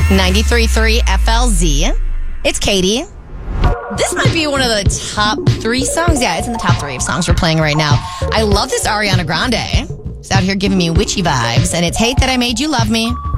93.3 FLZ. It's Katie. This might be one of the top 3 songs. Yeah, it's in the top 3 of songs we're playing right now. I love this Ariana Grande. It's out here giving me witchy vibes, and it's Hate That I Made You Love Me.